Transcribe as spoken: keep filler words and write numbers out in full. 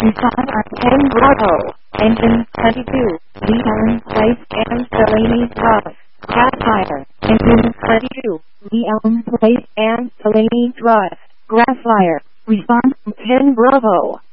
Response on ten Bravo. Engine twenty-two. Leon Place and Delaney Drive. Grassfire. Engine twenty-two. Leon Place and Delaney Drive. Grassfire. Response ten Bravo.